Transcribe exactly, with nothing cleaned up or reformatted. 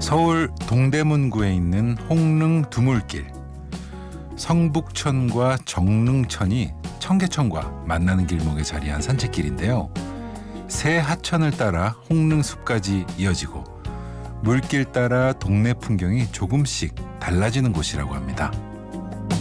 서울 동대문구에 있는 홍릉 두물길. 성북천과 정릉천이 청계천과 만나는 길목에 자리한 산책길인데요. 새 하천을 따라 홍릉숲까지 이어지고 물길 따라 동네 풍경이 조금씩 달라지는 곳이라고 합니다.